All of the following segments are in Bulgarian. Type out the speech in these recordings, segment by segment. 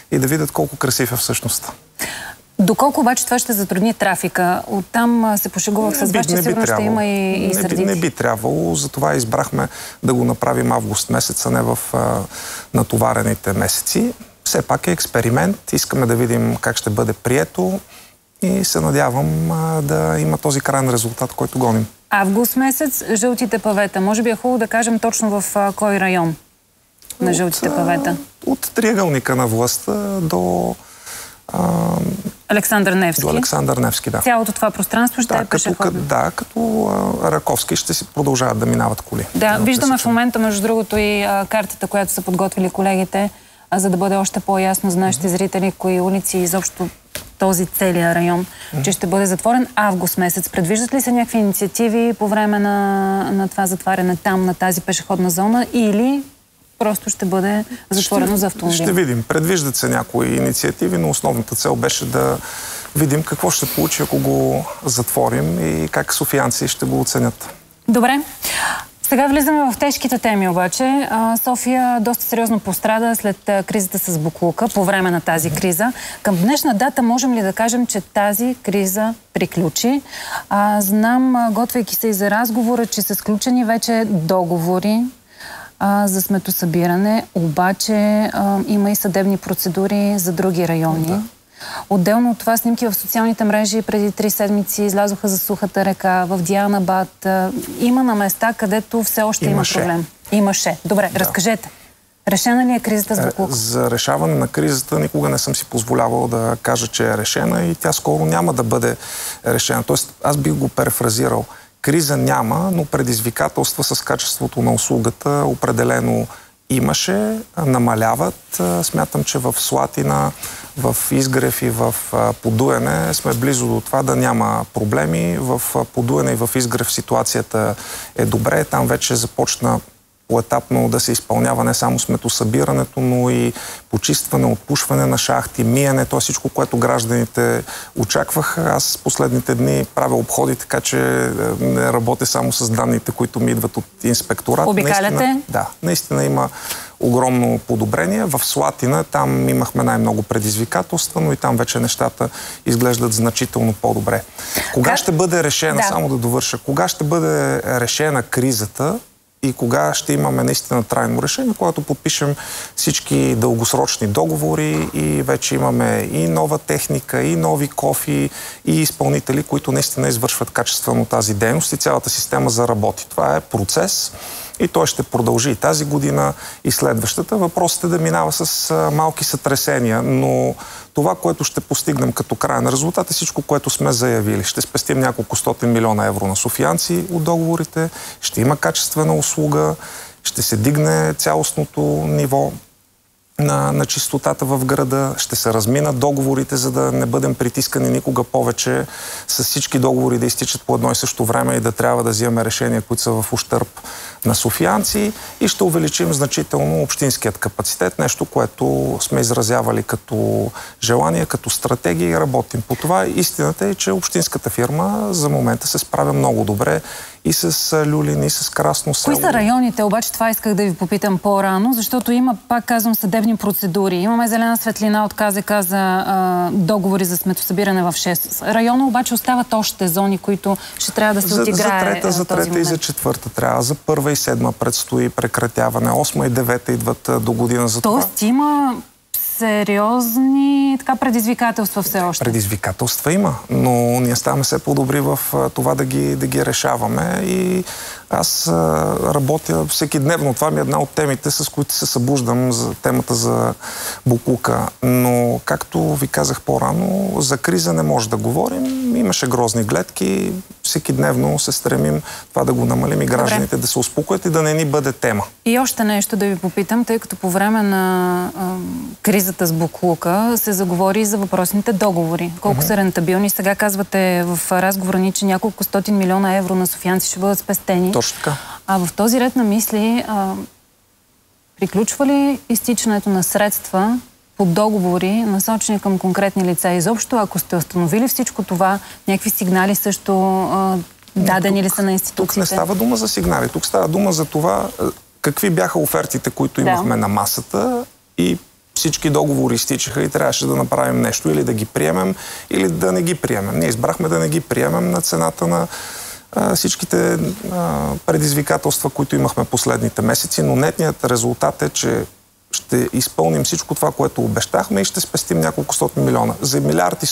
и да видят колко красив е всъщност. Доколко обаче това ще затрудни трафика? Оттам се пошегувах с вас, че сигурно ще има и сърдити. Не би трябвало, затова избрахме да го направим август месец, а не в натоварените месеци. Все пак е експеримент, искаме да видим как ще бъде прието и се надявам да има този крайен резултат, който гоним. Август месец, жълтите павета. Може би е хубаво да кажем точно в кой район на жълтите павета? От триъгълника на властта до Александър Невски. До Александър Невски, да. Цялото това пространство ще е пешеходно. Да, като Раковски ще си продължават да минават коли. Да, виждаме в момента, между другото, и картата, която са подготвили колегите, за да бъде още по-ясно за нашите зрители, кои улици и изобщо този целият район, че ще бъде затворен август месец. Предвиждат ли се някакви инициативи по време на това затваряне там, на тази пешеходна зона, или просто ще бъде затворено за автомобили? Ще видим. Предвиждат се някои инициативи, но основната цел беше да видим какво ще получи, ако го затворим и как софиянци ще го оценят. Добре. Сега влизаме в тежките теми обаче. София доста сериозно пострада след кризата с боклука, по време на тази криза. Към днешна дата можем ли да кажем, че тази криза приключи? Знам, готвейки се и за разговора, че са сключени вече договори за сметосъбиране, обаче има и съдебни процедури за други райони. Да. Отделно от това снимки в социалните мрежи преди 3 седмици излязоха за Сухата река, в Дианабад. Има на места, където все още има проблем. Имаше. Добре, да. Разкажете. Решена ли е кризата с боклука? За решаване на кризата никога не съм си позволявал да кажа, че е решена и тя скоро няма да бъде решена. Тоест, аз бих го перефразирал. Криза няма, но предизвикателства с качеството на услугата определено имаше, намаляват. Смятам, че в Слатина, в Изгрев и в Подуяне сме близо до това да няма проблеми. В Подуяне и в Изгрев ситуацията е добре. Там вече започна поетапно да се изпълнява не само сметосъбирането, но и почистване, отпушване на шахти, миене, то всичко, което гражданите очакваха. Аз последните дни правя обходи, така че не работя само с данните, които ми идват от инспекторат. Обикаляте? Да, наистина има огромно подобрение. В Слатина там имахме най-много предизвикателства, но и там вече нещата изглеждат значително по-добре. Кога ще бъде решена, само да довърша, кога ще бъде решена кризата и кога ще имаме наистина трайно решение, когато подпишем всички дългосрочни договори и вече имаме и нова техника, и нови кофи, и изпълнители, които наистина извършват качествено тази дейност и цялата система заработи. Това е процес и той ще продължи и тази година, и следващата. Въпросът е да минава с малки сътресения, но това, което ще постигнем като краен резултат е всичко, което сме заявили. Ще спестим няколко стотин милиона евро на софиянци от договорите, ще има качествена услуга, ще се дигне цялостното ниво на чистотата в града, ще се разминат договорите, за да не бъдем притискани никога повече с всички договори да изтичат по едно и също време и да трябва да взимаме решения, които са в ущърб на софиянци, и ще увеличим значително общинският капацитет, нещо, което сме изразявали като желание, като стратегия и работим по това. Истината е, че общинската фирма за момента се справя много добре и с Люлин, и с Красно село. Кои са районите? Обаче това исках да ви попитам по-рано, защото има, пак казвам, съдебни процедури. Имаме зелена светлина от КЗК за договори за сметосъбиране в 6 района, обаче остават още зони, които ще трябва да се отиграе за трета и за четвърта трябва. За първа и седма предстои прекратяване. 8 и 9 идват до година за това. Тоест има сериозни предизвикателства все още. Предизвикателства има, но ние ставаме все по-добри в това да ги решаваме и аз работя всекидневно. Това ми е една от темите, с които се събуждам, за темата за боклука. Но, както ви казах по-рано, за криза не може да говорим. Имаше грозни гледки. Всекидневно се стремим това да го намалим и гражданите да се успокоят и да не ни бъде тема. И още нещо да ви попитам, тъй като по време на кризата с боклука се заговори за въпросните договори. Колко са рентабилни? Сега казвате в разговора ни, че няколко стотин милиона евро на софиянци ще бъдат спестени. Точно така. А в този ред на мисли, приключва ли изтичането на средства по договори, насочени към конкретни лица? Изобщо, ако сте установили всичко това, някакви сигнали също дадени ли са на институциите? Тук не става дума за сигнали. Тук става дума за това какви бяха офертите, които имахме на масата, и всички договори изтичаха и трябваше да направим нещо, или да ги приемем, или да не ги приемем. Ние избрахме да не ги приемем на цената на всичките предизвикателства, които имахме последните месеци, но нетният резултат е, че ще изпълним всичко това, което обещахме и ще спестим няколко стотни милиона. За милиард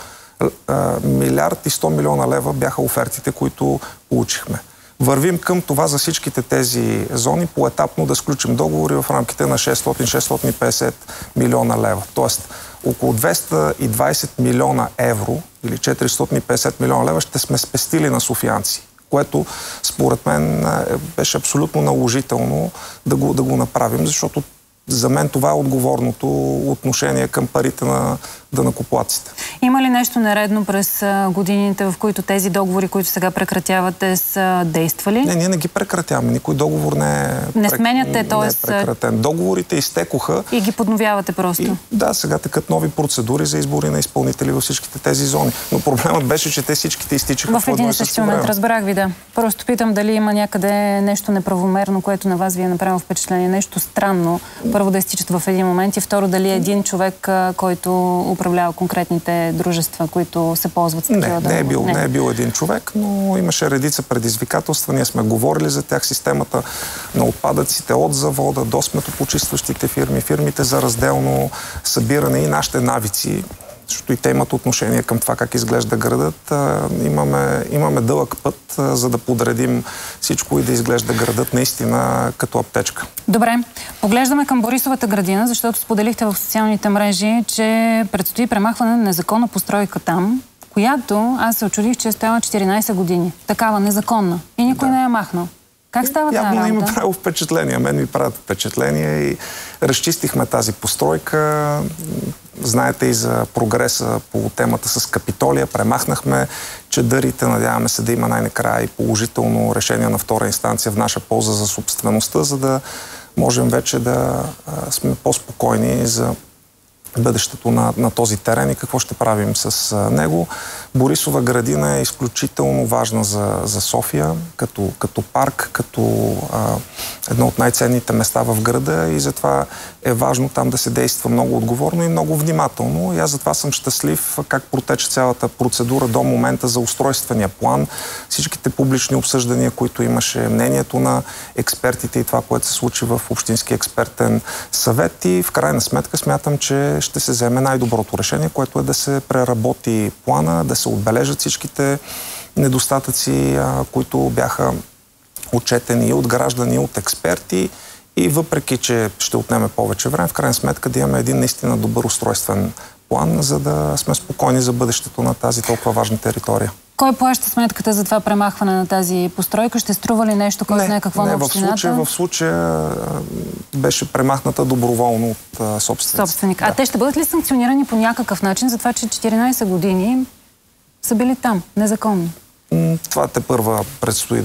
и 100 милиона лева бяха офертите, които получихме. Вървим към това за всичките тези зони поетапно да сключим договори в рамките на 600-650 милиона лева. Тоест около 220 милиона евро или 450 милиона лева ще сме спестили на софиянци, което според мен беше абсолютно наложително да го направим, защото за мен това е отговорното отношение към парите на данъкоплатците. Има ли нещо нередно през годините, в които тези договори, които сега прекратявате, са действали? Не, ние не ги прекратяваме. Никой договор не сменяте, т.е. прекратен. Договорите изтекоха. И ги подновявате просто? Да, сега текат нови процедури за избори на изпълнители във всичките тези зони. Но проблемът беше, че те всичките изтичаха в един и същи момент. Разбрах ви, да. Просто питам дали има някъде нещо неправомерно, което на вас ви е направило впечатление. Нещо странно. Първо да изтичат в един момент и второ дали един човек, който управлява конкретните дружества, които се ползват с такива договори. Не е бил един човек, но имаше редица предизвикателства. Ние сме говорили за тях, системата на отпадъците от завода до сметопочистващите фирми, фирмите за разделно събиране и нашите навици, защото и те имат отношение към това как изглежда градът. Имаме дълъг път, за да подредим всичко и да изглежда градът наистина като аптечка. Добре. Поглеждаме към Борисовата градина, защото споделихте в социалните мрежи, че предстои премахване на незаконна постройка там, която аз се очудих, че е стояла 14 години. Такава незаконна. И никой не я махнал. Как става тази работа? Явно има правило впечатление. Мен ми правят впечатление и разчистихме тази постройка. Знаете и за прогреса по темата с Капитолия. Премахнахме чадърите. Надяваме се да има най-накрая и положително решение на втора инстанция в наша полза за собствеността, за да можем вече да сме по-спокойни за бъдещето на този терен и какво ще правим с него. Борисова градина е изключително важна за София, като парк, като едно от най-ценните места в града и затова е важно там да се действа много отговорно и много внимателно. И аз затова съм щастлив как протече цялата процедура до момента за устройствения план, всичките публични обсъждания, които имаше, мнението на експертите и това, което се случи в Общински експертен съвет и в крайна сметка смятам, че ще се вземе най-доброто решение, което е да се преработи плана, да се отбележат всичките недостатъци, които бяха отчетени и от граждани, и от експерти и въпреки, че ще отнеме повече време, в крайна сметка да имаме един наистина добър устройствен план, за да сме спокойни за бъдещето на тази толкова важна територия. Кой плаща сметката за това премахване на тази постройка? Ще струва ли нещо, който не е какво на общината? В случая беше премахната доброволно от собственик. А те ще бъдат ли санкционирани по някакъв начин за това, че 14 години са били там, незаконно? Това тепърва предстои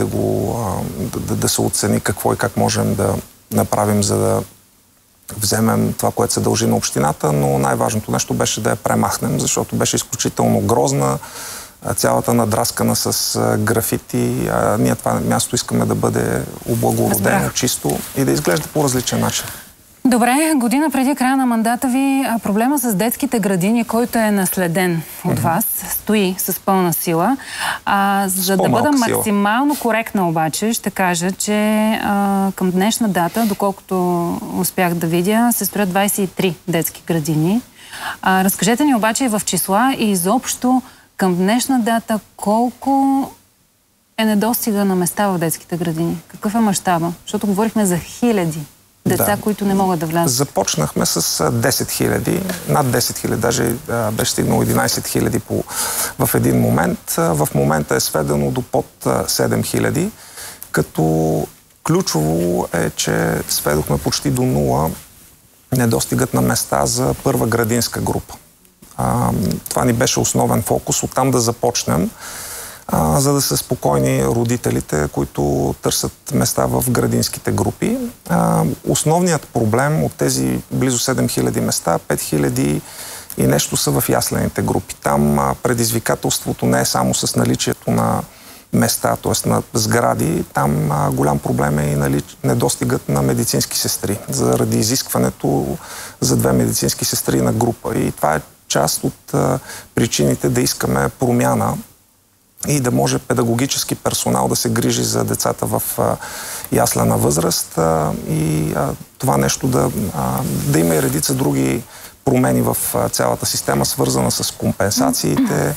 да се оцени какво и как можем да направим, за да вземем това, което се дължи на общината, но най-важното нещо беше да я премахнем, защото беше изключително грозна, цялата надраскана с графити. Ние това място искаме да бъде облагородено, чисто и да изглежда по различен начин. Добре, година преди края на мандата ви проблема с детските градини, който е наследен от вас, стои с пълна сила. За да бъда максимално коректна обаче, ще кажа, че към днешна дата, доколкото успях да видя, се строят 23 детски градини. Разкажете ни обаче и в числа и изобщо към днешна дата колко е недостига на места в детските градини? Какъв е мащаба? Защото говорихме за хиляди деца, които не могат да влязат. Започнахме с 10 хиляди, над 10 хиляди, даже беше стигнало 11 хиляди в един момент. В момента е сведено до под 7 хиляди, като ключово е, че сведохме почти до нула недостигът на места за първа градинска група. Това ни беше основен фокус, оттам да започнем, за да са спокойни родителите, които търсят места в градинските групи. Основният проблем от тези близо 7000 места, 5000 и нещо са в яслените групи. Там предизвикателството не е само с наличието на места, т.е. на сгради, там голям проблем е и недостигът на медицински сестри, заради изискването за 2 медицински сестри на група. И това е част от причините да искаме промяна и да може педагогически персонал да се грижи за децата в яслена възраст и това нещо да има и редица други промени в цялата система, свързана с компенсациите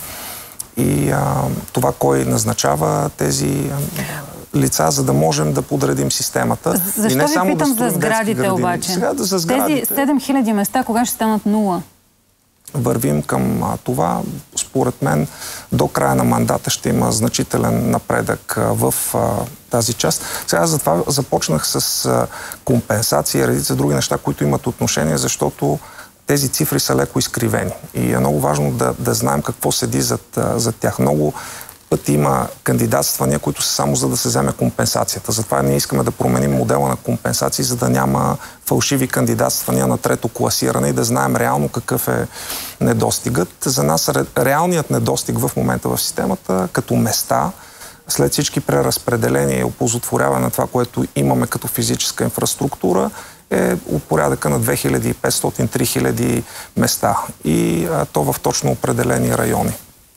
и това кой назначава тези лица, за да можем да подредим системата. Защо и не само ви питам за сградите обаче? Сега за сградите. Тези 7000 места кога ще станат 0? Вървим към това. Според мен до края на мандата ще има значителен напредък в тази част. Сега затова започнах с компенсации и редица други неща, които имат отношение, защото тези цифри са леко изкривени. И е много важно да знаем какво седи зад тях. Много пъти има кандидатствания, които са само за да се вземе компенсацията. Затова ние искаме да променим модела на компенсации, за да няма фалшиви кандидатствания на трето класиране и да знаем реално какъв е недостигът. За нас реалният недостиг в момента в системата, като места, след всички преразпределения и оползотворяване на това, което имаме като физическа инфраструктура, е от порядъка на 2500-3000 места. И то в точно определени райони.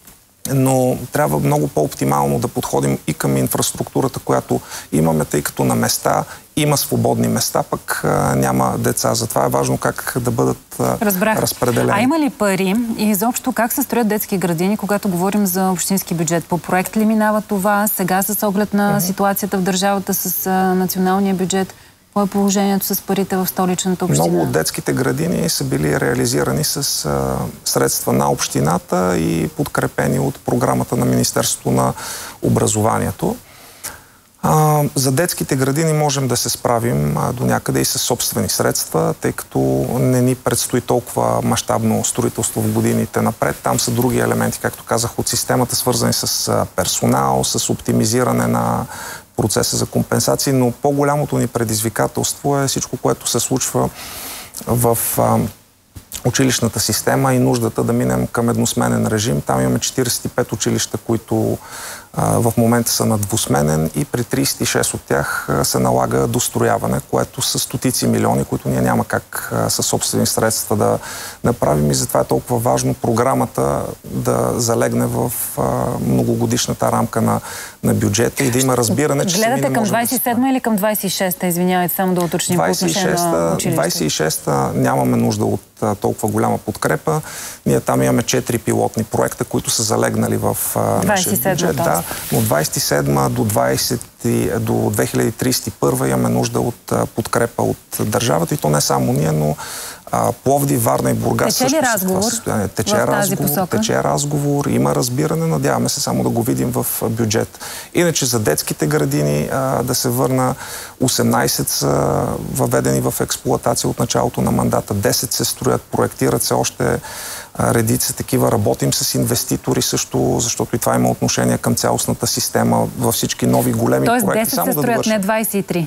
Но трябва много по-оптимално да подходим и към инфраструктурата, която имаме, тъй като на места има свободни места, пък няма деца. Затова е важно как да бъдат разпределени. А има ли пари и изобщо как се строят детски градини, когато говорим за общински бюджет? По проект ли минава това? Сега с оглед на ситуацията в държавата с националния бюджет? Какво е положението с парите в Столичната община? Много от детските градини са били реализирани с средства на общината и подкрепени от програмата на Министерството на образованието. За детските градини можем да се справим до някъде и с собствени средства, тъй като не ни предстои толкова мащабно строителство в годините напред. Там са други елементи, както казах, от системата, свързани с персонал, с оптимизиране на процеса за компенсации, но по-голямото ни предизвикателство е всичко, което се случва в училищната система и нуждата да минем към едносменен режим. Там имаме 45 училища, които в момента са на двусменен и при 36 от тях се налага дострояване, което са стотици милиони, които ние няма как със собствени средства да направим и затова е толкова важно програмата да залегне в многогодишната рамка на бюджета и да има разбиране, че гледате към 27-та или към 26-та, извинявайте, само да уточним по отношение на училище. 26-та нямаме нужда от толкова голяма подкрепа. Ние там имаме 4 пилотни проекта, които са залегнали в нашия бюджет. Да, но 27 до 2031 имаме нужда от подкрепа от държавата и то не само ние, но Пловдив, Варна и Бургас също са в това състояние. Тече разговор, има разбиране, надяваме се само да го видим в бюджет. Иначе за детските градини да се върна 18 са въведени в експлоатация от началото на мандата, 10 се строят, проектират се още редица такива, работим с инвеститори също, защото и това има отношение към цялостната система във всички нови големи проекти. Тоест 10 се строят, не 23?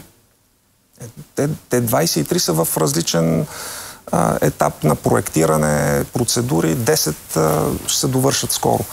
Те 23 са в различен етап на проектиране, процедури. 10 ще се довършат скоро.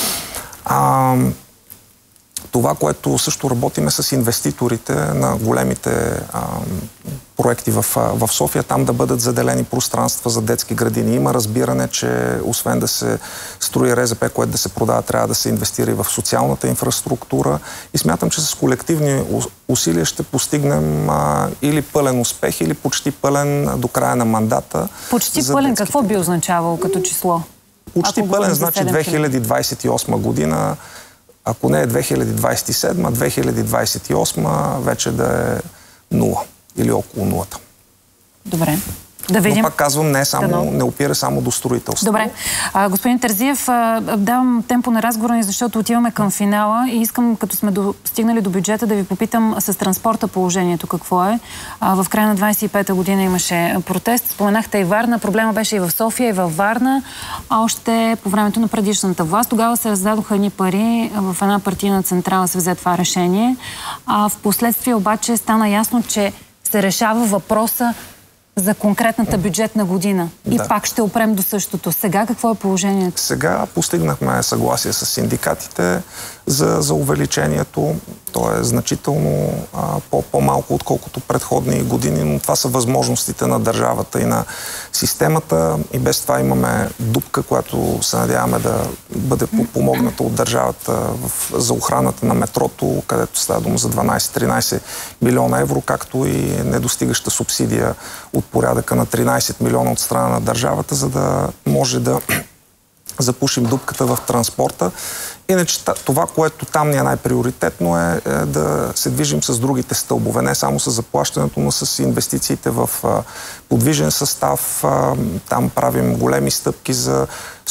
Това, което също работиме с инвеститорите на големите проекти в София, там да бъдат заделени пространства за детски градини. Има разбиране, че освен да се строи РЗП, което да се продава, трябва да се инвестира и в социалната инфраструктура. И смятам, че с колективни усилия ще постигнем или пълен успех, или почти пълен до края на мандата. Почти пълен какво би означавало като число? Почти пълен значи 2028 година. Ако не е 2027, 2028 вече да е 0 или около нулата. Добре. Да видим. Но пак казвам, не опира само до строителство. Добре. Господин Терзиев, давам темпо на разговора ни, защото отиваме към финала и искам, като сме стигнали до бюджета, да ви попитам с транспорта положението какво е. В края на 25-та година имаше протест. Споменахте и Варна. Проблема беше и в София, и във Варна. Още по времето на предишната власт. Тогава се раздадоха едни пари. В една партийна централа се взе това решение. В последствие обаче стана ясно, че се решава въпроса за конкретната бюджетна година. И пак ще опрем до същото. Сега какво е положението? Сега постигнахме съгласие с синдикатите за увеличението. То е значително по-малко, отколкото предходни години, но това са възможностите на държавата и на системата. И без това имаме дупка, която се надяваме да бъде помогната от държавата за охраната на метрото, където става дума за 12-13 милиона евро, както и недостигаща субсидия от порядъка на 13 милиона от страна на държавата, за да може да запушим дупката в транспорта. Иначе това, което там ни е най-приоритетно е да се движим с другите стълбове, не само с заплащането, но с инвестициите в подвижен състав. Там правим големи стъпки за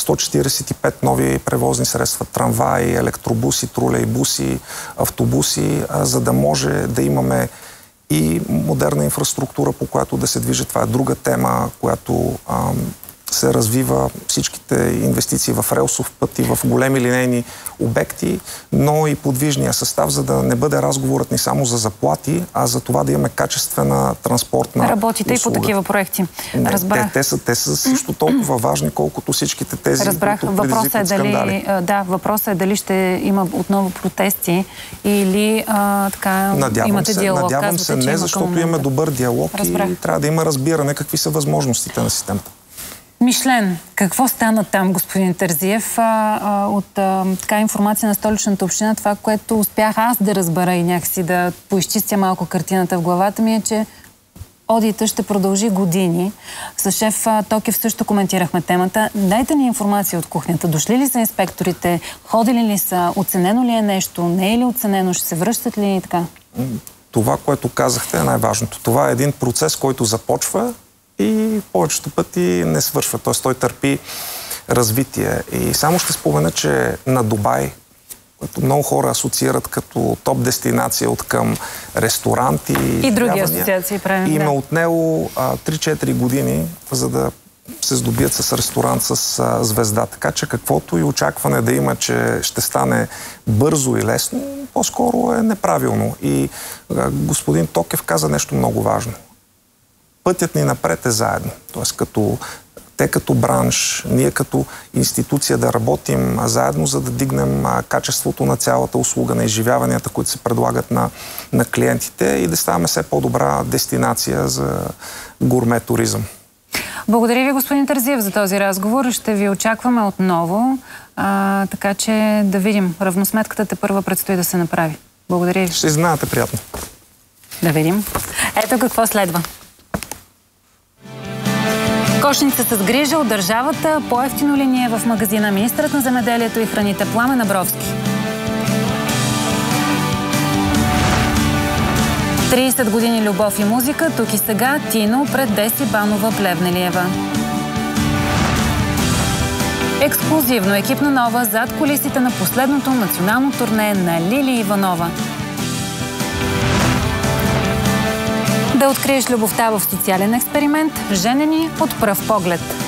145 нови превозни средства, трамваи, електробуси, тролейбуси, автобуси, за да може да имаме и модерна инфраструктура, по която да се движи. Това е друга тема, която се развива, всичките инвестиции в релсов път и в големи линейни обекти, но и подвижния състав, за да не бъде разговорът ни само за заплати, а за това да имаме качествена транспортна Работите услуга. И по такива проекти. Разбрах. Те са също толкова важни, колкото всичките тези, които предизвикват скандали. Въпросът е дали ще има отново протести или имате диалог. Надявам се не, защото имаме добър диалог и трябва да има разбиране какви са възможностите на системата. Мишлен, какво стана там, господин Терзиев? От информация на Столичната община, това, което успях аз да разбера и някакси да поизчистя малко картината в главата ми, е, че одитът ще продължи години. С шеф Токев също коментирахме темата. Дайте ни информация от кухнята. Дошли ли са инспекторите? Ходили ли са? Оценено ли е нещо? Не е ли оценено? Ще се връщат ли и така? Това, което казахте, е най-важното. Това е един процес, който започва и повечето пъти не свършва. Т.е. той търпи развитие. И само ще спомена, че на Дубай, което много хора асоциират като топ дестинация от към ресторанти и други асоциации, правим. Има отнело 3-4 години, за да се здобият с ресторант с звезда. Така че каквото и очакване да има, че ще стане бързо и лесно, по-скоро е неправилно. И господин Токев каза нещо много важно. Пътят ни напред е заедно. Тоест, като бранш, ние като институция да работим заедно, за да дигнем качеството на цялата услуга, на изживяванията, които се предлагат на клиентите и да ставаме все по-добра дестинация за гурме туризъм. Благодаря ви, господин Терзиев, за този разговор. Ще ви очакваме отново, така че да видим. Равносметката тепърва предстои да се направи. Благодаря ви. Ще знаете приятно. Да видим. Ето какво следва. Кошница с грижа от държавата, по-евтино ли ни е в магазина? Министърът на земеделието и храните Пламен Абровски. 30 години любов и музика, тук и сега Тино пред Деси Банова Плевнелиева. Ексклузивно екипна нова зад кулисите на последното национално турне на Лили Иванова. Да откриеш любовта в социален експеримент, женени от пръв поглед.